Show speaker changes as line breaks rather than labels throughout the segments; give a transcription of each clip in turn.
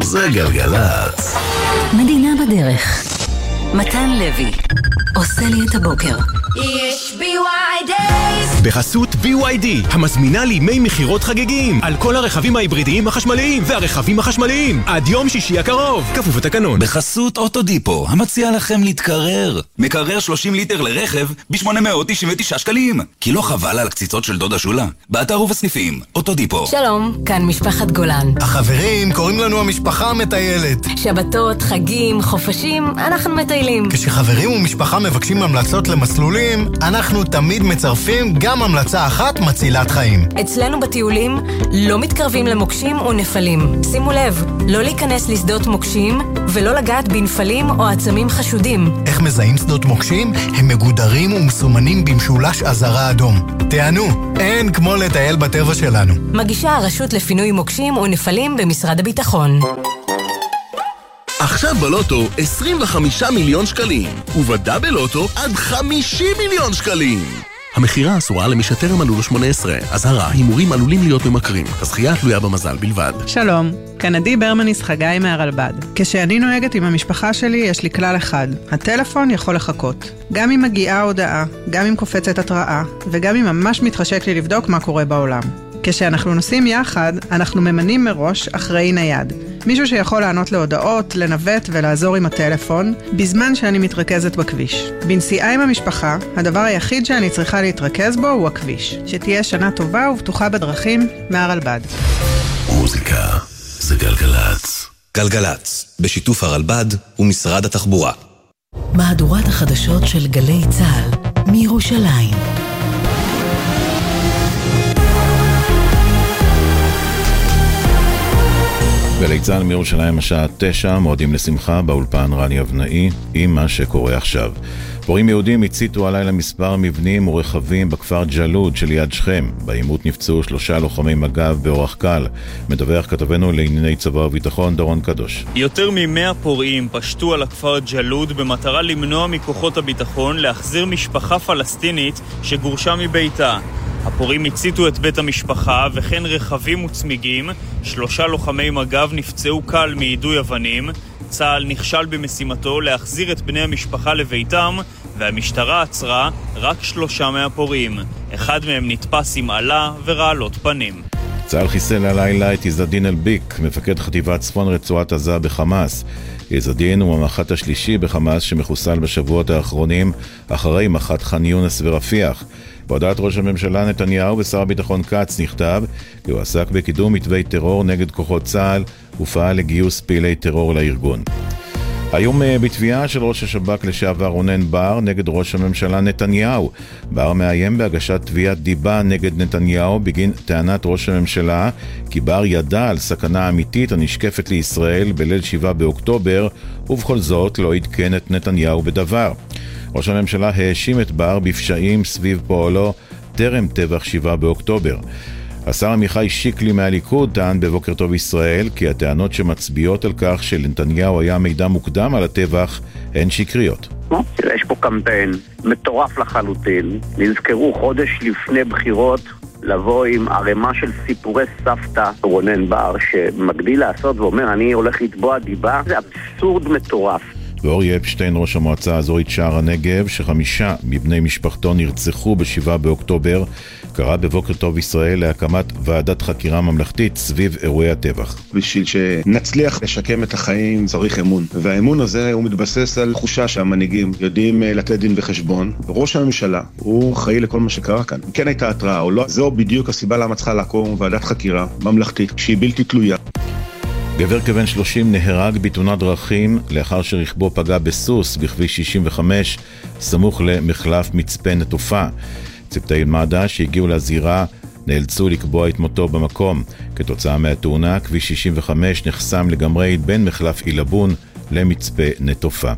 זה גלגלצ.
מדינה בדרך. מתן לוי עושה לי את הבוקר.
יש BYD
בחסות BYD, המזמינה לימי מחירות חגיגים על כל הרכבים ההיברידיים החשמליים והרכבים החשמליים עד יום שישי הקרוב, כפוף לתקנון.
בחסות אוטודיפו, המציע לכם להתקרר. מקרר 30 ליטר לרכב ב-899 שקלים. כי לא חבל על קציצות של דודה שולה? באתר ובסניפים, אוטודיפו.
שלום, כאן משפחת גולן.
החברים קוראים לנו המשפחה המטיילת.
שבתות, חגים, חופשים, אנחנו מטיילים.
כשחברים ומשפחה מבקשים המלצות למסלולים, אנחנו תמיד מצרפים גם המלצה אחת מצילת חיים.
אצלנו בטיולים לא מתקרבים למוקשים או נפלים. שימו לב, לא להיכנס לשדות מוקשים ולא לגעת בנפלים או עצמים חשודים.
איך מזהים שדות מוקשים? הם מגודרים ומסומנים במשולש אזהרה אדום. תענו, אין כמו לטייל בטבע שלנו.
מגישה הרשות לפינוי מוקשים או נפלים במשרד הביטחון.
עכשיו בלוטו 25 מיליון שקלים, ובדאבל לוטו עד 50 מיליון שקלים. המחירה אסורה למי שטרם מלאו לו 18. אזהרה, הימורים עלולים להיות ממכרים. הזכייה תלויה במזל בלבד.
שלום, כאן עדי ברמניס חגי מהרלב"ד. כשאני נוהגת עם המשפחה שלי יש לי כלל אחד. הטלפון יכול לחכות. גם אם מגיעה הודעה, גם אם קופצת התראה, וגם אם ממש מתחשק לי לבדוק מה קורה בעולם. כשאנחנו נוסעים יחד, אנחנו ממנים מראש אחראי נייד. מישהו שיכול לענות להודעות, לנווט ולעזור עם הטלפון, בזמן שאני מתרכזת בכביש. בנסיעה עם המשפחה, הדבר היחיד שאני צריכה להתרכז בו הוא הכביש. שתהיה שנה טובה ובטוחה בדרכים, מהרלב"ד.
מוזיקה זה גלגלצ. גלגלצ, בשיתוף הרלב"ד ומשרד התחבורה.
מהדורת החדשות של גלי צה"ל, מירושלים.
גלי צה"ל מירושלים השעה 9, מועדים לשמחה באולפן רני אבנאי עם מה שקורה עכשיו. פורעים יהודים הציתו הלילה מספר מבנים ורכבים בכפר ג'לוד שליד שכם. בעימות נפצעו 3 לוחמי מג"ב באורח קל. מדווח כתבנו לענייני צבא וביטחון דורון קדוש.
יותר מ100 פורעים פשטו על הכפר ג'לוד במטרה למנוע מכוחות הביטחון להחזיר משפחה פלסטינית שגורשה מביתה. הפורעים הציתו את בית המשפחה וכן רכבים וצמיגים. 3 לוחמי מג"ב נפצעו קל מיידוי אבנים. צה"ל נכשל במשימתו להחזיר את בני המשפחה לביתם, והמשטרה עצרה רק 3 מהפורעים. אחד מהם נתפס עם עלה ורעלות פנים.
צה"ל חיסל הלילה את עזדין אלביק, מפקד חטיבת צפון רצועת עזה בחמאס. עזדין הוא המח"ט השלישי בחמאס שמחוסל בשבועות האחרונים אחרי מח"ט ח'אן יונס ורפיח. בהודעת ראש הממשלה נתניהו ושר הביטחון כץ נכתב כי הוא עסק בקידום מתווי טרור נגד כוחות צה"ל ופעל לגיוס פעילי טרור לארגון. היום בתביעה של ראש השב"כ לשעבר רונן בר נגד ראש הממשלה נתניהו. בר מאיים בהגשת תביעת דיבה נגד נתניהו בגין טענת ראש הממשלה כי בר ידע על סכנה אמיתית הנשקפת לישראל בליל 7 באוקטובר ובכל זאת לא עדכן את נתניהו בדבר. ראש הממשלה האשים את בר בפשעים סביב פועלו טרם טבח 7 באוקטובר. השר עמיחי שיקלי מהליכוד טען בבוקר טוב ישראל כי הטענות שמצביעות על כך שלנתניהו היה מידע מוקדם על הטבח הן שקריות.
יש פה קמפיין מטורף לחלוטין. נזכרו חודש לפני בחירות לבוא עם ערימה של סיפורי סבתא רונן בר שמגדיל לעשות ואומר אני הולך לתבוע דיבה. זה אבסורד מטורף.
ואורי אפשטיין, ראש המועצה האזורית שער הנגב, ש5 מבני משפחתו נרצחו ב7 באוקטובר, קרא בבוקר טוב ישראל להקמת ועדת חקירה ממלכתית סביב אירועי הטבח.
בשביל שנצליח לשקם את החיים צריך אמון, והאמון הזה הוא מתבסס על תחושה שהמנהיגים יודעים לתת דין וחשבון. ראש הממשלה הוא אחראי לכל מה שקרה כאן. כן הייתה התראה או לא, זו בדיוק הסיבה למה צריכה לקום ועדת חקירה ממלכתית שהיא בלתי תלויה.
גבר כבן 30 נהרג בתאונת דרכים לאחר שרכבו פגע בסוס בכביש 65 סמוך למחלף מצפה נטופה. צוותי מד"א שהגיעו לזירה נאלצו לקבוע את מותו במקום. כתוצאה מהתאונה כביש 65 נחסם לגמרי בין מחלף אילבון למצפה נטופה.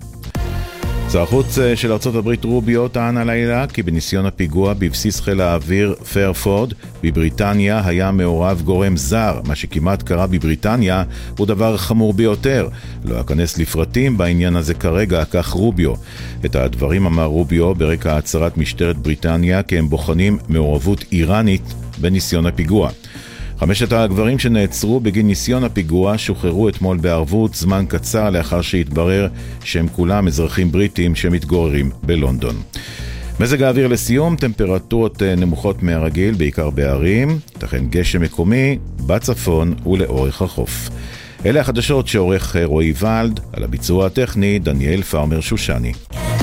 שר החוץ של ארצות הברית רוביו טען הלילה כי בניסיון הפיגוע בבסיס חיל האוויר פרפורד בבריטניה היה מעורב גורם זר. מה שכמעט קרה בבריטניה הוא דבר חמור ביותר. לא אכנס לפרטים בעניין הזה כרגע, כך רוביו. את הדברים אמר רוביו ברקע הצהרת משטרת בריטניה כי הם בוחנים מעורבות איראנית בניסיון הפיגוע. 5 הגברים שנעצרו בגין ניסיון הפיגוע שוחררו אתמול בערבות זמן קצר לאחר שהתברר שהם כולם אזרחים בריטים שמתגוררים בלונדון. מזג האוויר לסיום, טמפרטורות נמוכות מהרגיל, בעיקר בערים, תכן גשם מקומי בצפון ולאורך החוף. אלה החדשות שעורך רועי ולד, על הביצוע הטכני דניאל פארמר שושני.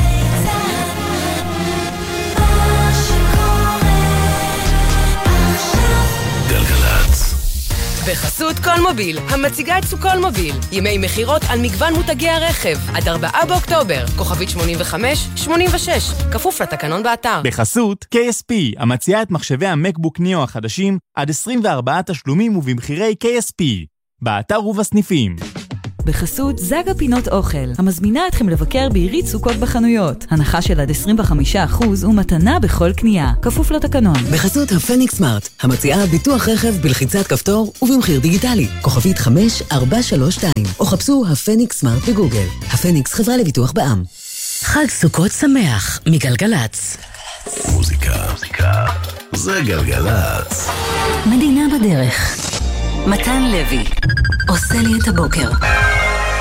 בחסות קולמוביל, המציגה את סוכול מוביל. ימי מחירות על מגוון מותגי הרכב. עד 4 באוקטובר. כוכבית 85-86. כפוף לתקנון באתר.
בחסות KSP, המציעה את מחשבי המקבוק ניאו החדשים עד 24 תשלומים ובמחירי KSP. באתר ובסניפים.
בחסות זגה פינות אוכל, המזמינה אתכם לבקר בעירית סוכות בחנויות. הנחה של עד 25% ומתנה בכל קנייה. כפוף לתקנון.
בחסות הפניקס סמארט, המציעה ביטוח רכב בלחיצת כפתור ובמחיר דיגיטלי. כוכבית 5432, או חפשו הפניקס סמארט בגוגל. הפניקס חברה לביטוח בע"מ.
חג סוכות שמח מגלגלץ.
מוזיקה זה גלגלץ.
מדינה בדרך. מתן לוי עושה לי את הבוקר.